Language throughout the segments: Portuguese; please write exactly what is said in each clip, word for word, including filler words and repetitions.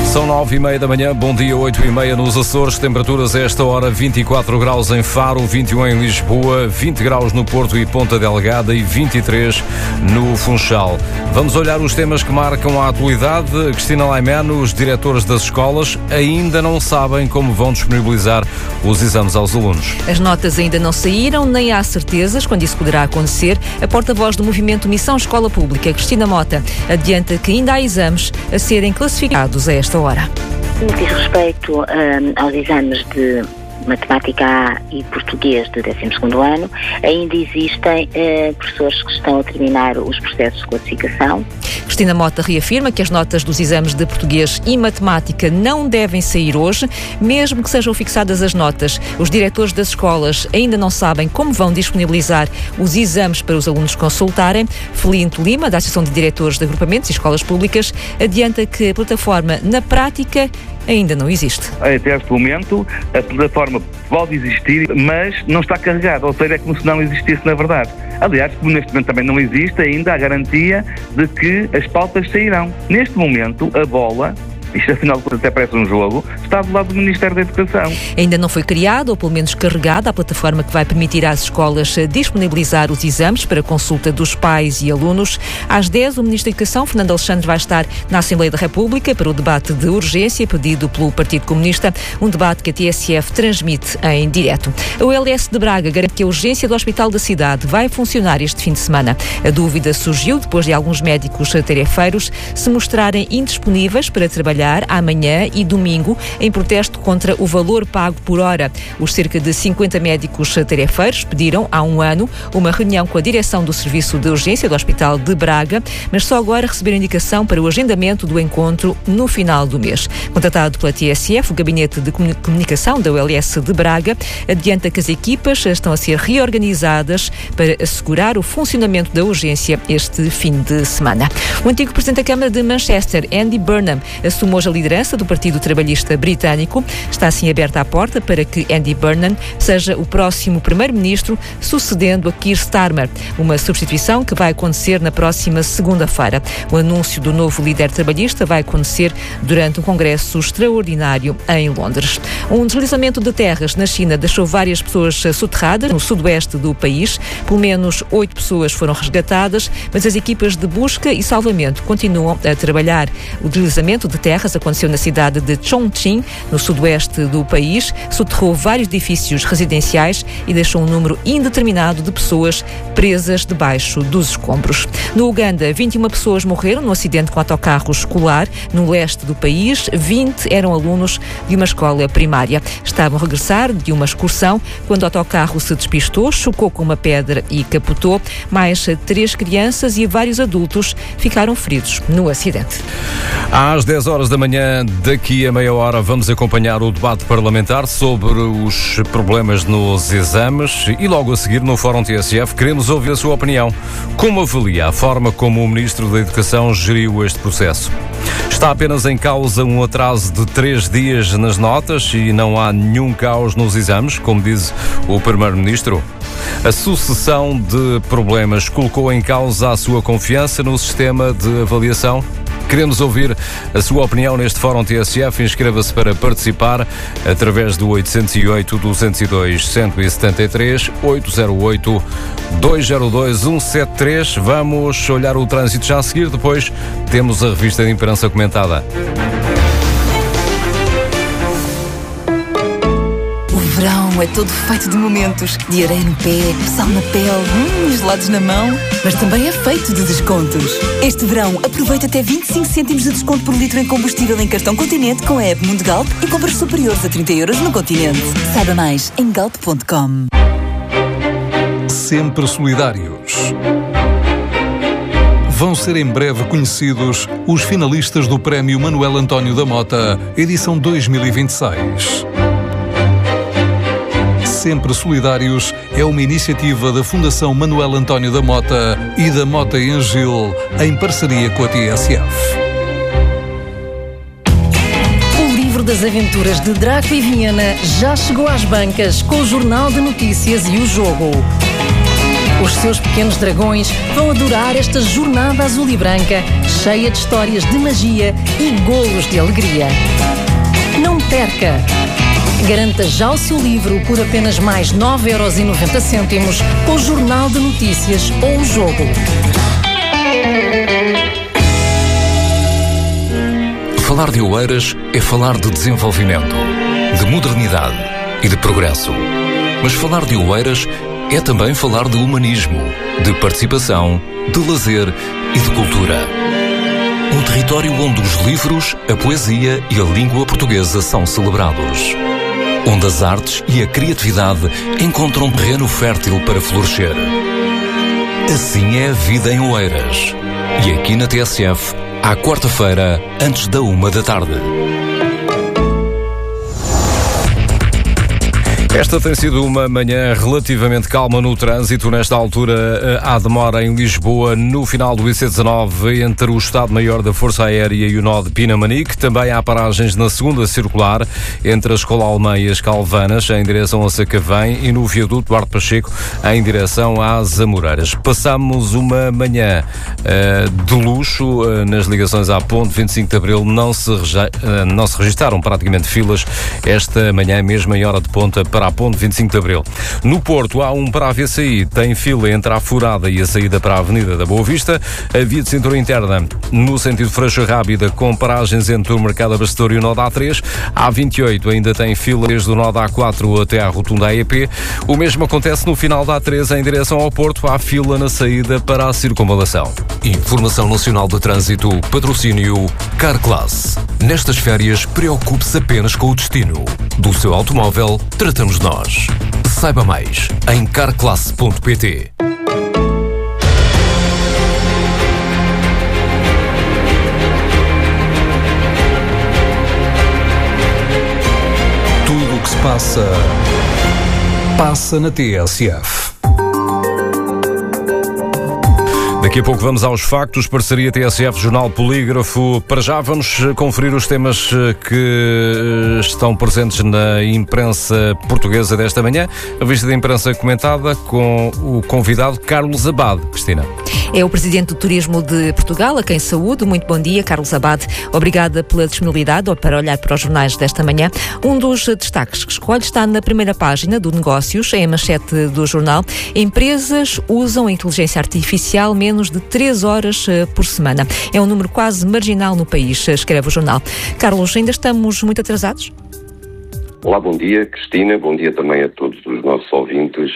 São nove e meia da manhã, bom dia, oito e meia nos Açores, temperaturas a esta hora vinte e quatro graus em Faro, vinte e um em Lisboa, vinte graus no Porto e Ponta Delgada e vinte e três no Funchal. Vamos olhar os temas que marcam a atualidade. Cristina Laimene, os diretores das escolas ainda não sabem como vão disponibilizar os exames aos alunos. As notas ainda não saíram, nem há certezas quando isso poderá acontecer. A porta-voz do movimento Missão Escola Pública, Cristina Mota, adianta que ainda há exames a serem classificados a esta hora. No que diz respeito um, aos exames de Matemática A e Português de décimo segundo ano, ainda existem uh, professores que estão a terminar os processos de classificação. Cristina Mota reafirma que as notas dos exames de Português e Matemática não devem sair hoje, mesmo que sejam fixadas as notas. Os diretores das escolas ainda não sabem como vão disponibilizar os exames para os alunos consultarem. Felinto Lima, da Associação de Diretores de Agrupamentos e Escolas Públicas, adianta que a plataforma, na prática, ainda não existe. Até este momento, a plataforma pode existir, mas não está carregada, ou seja, é como se não existisse na verdade. Aliás, como neste momento também não existe ainda a garantia de que as pautas sairão. Neste momento, a bola, isto afinal de contas até parece um jogo, está do lado do Ministério da Educação. Ainda não foi criada, ou pelo menos carregada, a plataforma que vai permitir às escolas disponibilizar os exames para consulta dos pais e alunos. Às dez, o Ministro da Educação, Fernando Alexandre, vai estar na Assembleia da República para o debate de urgência pedido pelo Partido Comunista, um debate que a T S F transmite em direto. A U L S de Braga garante que a urgência do Hospital da cidade vai funcionar este fim de semana. A dúvida surgiu depois de alguns médicos tarefeiros se mostrarem indisponíveis para trabalhar amanhã e domingo em protesto contra o valor pago por hora. Os cerca de cinquenta médicos tarefeiros pediram há um ano uma reunião com a direção do Serviço de Urgência do Hospital de Braga, mas só agora receberam indicação para o agendamento do encontro no final do mês. Contatado pela T S F, o Gabinete de Comunicação da U L S de Braga adianta que as equipas estão a ser reorganizadas para assegurar o funcionamento da urgência este fim de semana. O antigo Presidente da Câmara de Manchester, Andy Burnham, assumiu hoje a liderança do Partido Trabalhista Britânico. Está assim aberta a porta para que Andy Burnham seja o próximo Primeiro-Ministro, sucedendo a Keir Starmer, uma substituição que vai acontecer na próxima segunda-feira. O anúncio do novo líder trabalhista vai acontecer durante um congresso extraordinário em Londres. Um deslizamento de terras na China deixou várias pessoas soterradas no sudoeste do país. Pelo menos oito pessoas foram resgatadas, mas as equipas de busca e salvamento continuam a trabalhar. O deslizamento de terras aconteceu na cidade de Chongqing, no sudoeste do país, soterrou vários edifícios residenciais e deixou um número indeterminado de pessoas presas debaixo dos escombros. No Uganda, vinte e uma pessoas morreram num acidente com autocarro escolar no leste do país. vinte eram alunos de uma escola primária. Estavam a regressar de uma excursão quando o autocarro se despistou, chocou com uma pedra e capotou. Mais três crianças e vários adultos ficaram feridos no acidente. Às dez horas da manhã, daqui a meia hora, vamos acompanhar o debate parlamentar sobre os problemas nos exames e logo a seguir, no Fórum T S F, queremos ouvir a sua opinião. Como avalia a forma como o Ministro da Educação geriu este processo? Está apenas em causa um atraso de três dias nas notas e não há nenhum caos nos exames, como diz o Primeiro-Ministro? A sucessão de problemas colocou em causa a sua confiança no sistema de avaliação? Queremos ouvir a sua opinião neste Fórum T S F. Inscreva-se para participar através do oito zero oito, dois zero dois, um sete três, oito zero oito, dois zero dois, um sete três. Vamos olhar o trânsito já a seguir. Depois temos a revista de imprensa comentada. O verão é todo feito de momentos, de areia no pé, sal na pele, hum, gelados na mão, mas também é feito de descontos. Este verão, aproveita até vinte e cinco cêntimos de desconto por litro em combustível em cartão Continente com a app Mundo Galp e compras superiores a trinta euros no Continente. Saiba mais em galp ponto com. Sempre solidários. Vão ser em breve conhecidos os finalistas do Prémio Manuel António da Mota, edição dois mil e vinte e seis. Sempre Solidários é uma iniciativa da Fundação Manuel António da Mota e da Mota e Angil, em parceria com a T S F. O livro das aventuras de Draco e Viena já chegou às bancas com o Jornal de Notícias e o Jogo. Os Os seus pequenos dragões vão adorar esta jornada azul e branca, cheia de histórias de magia e golos de alegria. Não perca! Garanta já o seu livro por apenas mais nove euros e noventa cêntimos com o Jornal de Notícias ou o Jogo. Falar de Oeiras é falar de desenvolvimento, de modernidade e de progresso. Mas falar de Oeiras é também falar de humanismo, de participação, de lazer e de cultura. Um território onde os livros, a poesia e a língua portuguesa são celebrados. Onde as artes e a criatividade encontram terreno fértil para florescer. Assim é a vida em Oeiras. E aqui na T S F, à quarta-feira, antes da uma da tarde. Esta tem sido uma manhã relativamente calma no trânsito. Nesta altura há demora em Lisboa, no final do I C dezanove, entre o Estado-Maior da Força Aérea e o nó de Pinamanique. Também há paragens na segunda circular, entre a Escola Alemã e as Calvanas, em direção a Sacavém, e no viaduto Duarte Pacheco, em direção às Amoreiras. Passamos uma manhã uh, de luxo. Uh, nas ligações à Ponte vinte e cinco de Abril não se, reja- uh, não se registaram praticamente filas esta manhã, mesmo em hora de ponta, para a Ponte vinte e cinco de Abril. No Porto há um para a V C I, tem fila entre a Furada e a saída para a Avenida da Boa Vista. A via de cintura interna no sentido Freixo Rábida, com paragens entre o Mercado Abastador e o nó da A três. A vinte e oito ainda tem fila desde o nó da A quatro até à rotunda A E P. O mesmo acontece no final da A três em direção ao Porto. Há fila na saída para a Circunvalação. Informação Nacional de Trânsito, patrocínio Carclass. Nestas férias, preocupe-se apenas com o destino. Do seu automóvel, tratamos nós. Saiba mais em carclass ponto pt. Tudo o que se passa, passa na T S F. Daqui a pouco vamos aos factos, parceria T S F, Jornal Polígrafo. Para já vamos conferir os temas que estão presentes na imprensa portuguesa desta manhã. A vista da imprensa comentada com o convidado Carlos Abade. Cristina. É o Presidente do Turismo de Portugal, a quem saúdo. Muito bom dia, Carlos Abade. Obrigada pela disponibilidade para olhar para os jornais desta manhã. Um dos destaques que escolhe está na primeira página do Negócios, em manchete do jornal. Empresas usam a inteligência artificial menos de três horas por semana. É um número quase marginal no país, escreve o jornal. Carlos, ainda estamos muito atrasados? Olá, bom dia, Cristina, bom dia também a todos os nossos ouvintes.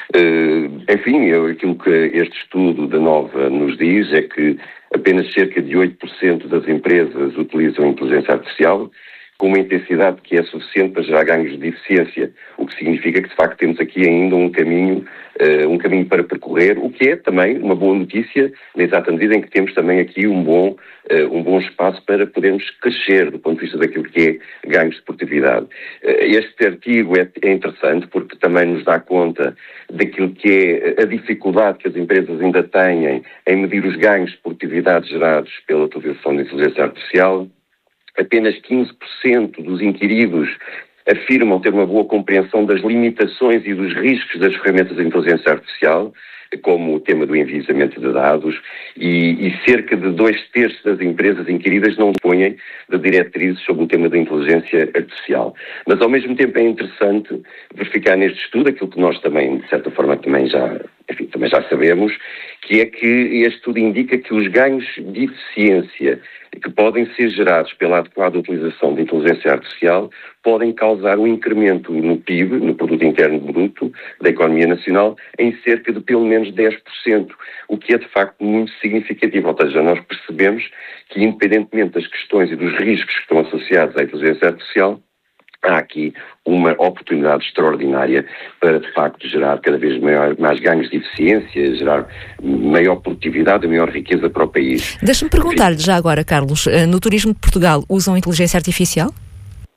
Uh, enfim, eu, aquilo que este estudo da Nova nos diz é que apenas cerca de oito por cento das empresas utilizam a inteligência artificial com uma intensidade que é suficiente para gerar ganhos de eficiência, o que significa que, de facto, temos aqui ainda um caminho, uh, um caminho para percorrer, o que é também uma boa notícia, na exata medida em que temos também aqui um bom, uh, um bom espaço para podermos crescer do ponto de vista daquilo que é ganhos de produtividade. Uh, este artigo é, é interessante porque também nos dá conta daquilo que é a dificuldade que as empresas ainda têm em medir os ganhos de produtividade gerados pela utilização da inteligência artificial. Apenas quinze por cento dos inquiridos afirmam ter uma boa compreensão das limitações e dos riscos das ferramentas de inteligência artificial, como o tema do enviesamento de dados, e, e cerca de dois terços das empresas inquiridas não dispõem de diretrizes sobre o tema da inteligência artificial. Mas, ao mesmo tempo, é interessante verificar neste estudo aquilo que nós também, de certa forma, também já, enfim, também já sabemos, que é que este estudo indica que os ganhos de eficiência que podem ser gerados pela adequada utilização de inteligência artificial podem causar um incremento no P I B, no Produto Interno Bruto, da economia nacional, em cerca de pelo menos dez por cento, o que é de facto muito significativo. Ou seja, nós percebemos que, independentemente das questões e dos riscos que estão associados à inteligência artificial, há aqui uma oportunidade extraordinária para, de facto, gerar cada vez maior, mais ganhos de eficiência, gerar maior produtividade e maior riqueza para o país. Deixa-me perguntar-lhe já agora, Carlos, no turismo de Portugal usam inteligência artificial?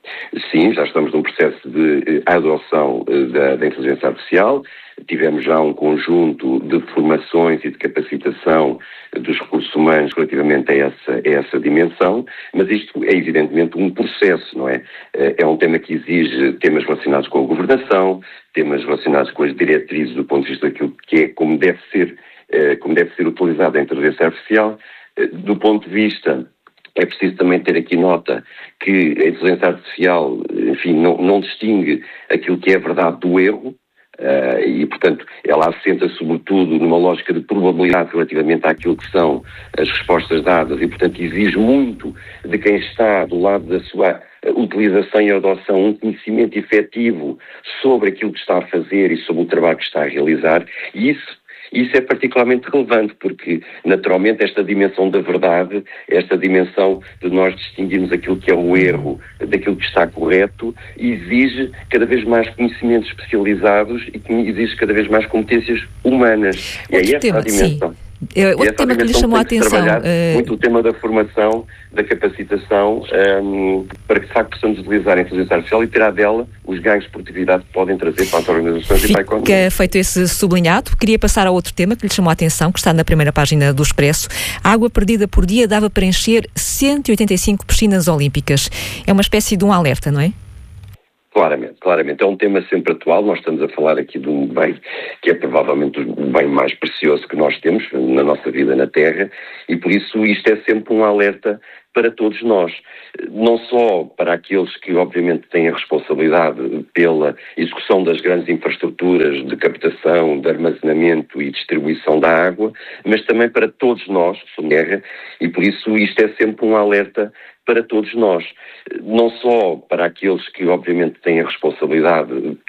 Sim, já estamos num processo de adoção da, da inteligência artificial. Tivemos já um conjunto de formações e de capacitação dos recursos humanos relativamente a essa, a essa dimensão, mas isto é evidentemente um processo, não é? É um tema que exige temas relacionados com a governação, temas relacionados com as diretrizes do ponto de vista daquilo que é, como deve ser, como deve ser utilizada a inteligência artificial. Do ponto de vista, é preciso também ter aqui nota que a inteligência artificial, enfim, não, não distingue aquilo que é a verdade do erro. Uh, e, portanto, ela assenta sobretudo numa lógica de probabilidade relativamente àquilo que são as respostas dadas e, portanto, exige muito de quem está do lado da sua utilização e adoção um conhecimento efetivo sobre aquilo que está a fazer e sobre o trabalho que está a realizar, e isso Isso é particularmente relevante porque, naturalmente, esta dimensão da verdade, esta dimensão de nós distinguirmos aquilo que é o erro daquilo que está correto, exige cada vez mais conhecimentos especializados e exige cada vez mais competências humanas. Outro e é essa tema, a dimensão. Sim. É outro tema que lhe chamou a atenção. Uh... Muito o tema da formação, da capacitação, um, para que de facto possamos utilizar a inteligência artificial e tirar dela os ganhos de produtividade que podem trazer para as organizações Fica e para a economia. Fica feito esse sublinhado. Queria passar a outro tema que lhe chamou a atenção, que está na primeira página do Expresso. A água perdida por dia dava para encher cento e oitenta e cinco piscinas olímpicas. É uma espécie de um alerta, não é? Claramente, claramente. É um tema sempre atual. Nós estamos a falar aqui de um bem que é provavelmente o bem mais precioso que nós temos na nossa vida na Terra e por isso isto é sempre um alerta para todos nós. Não só para aqueles que obviamente têm a responsabilidade pela execução das grandes infraestruturas de captação, de armazenamento e distribuição da água, mas também para todos nós que somos terra e por isso isto é sempre um alerta para todos nós. Não só para aqueles que obviamente têm a responsabilidade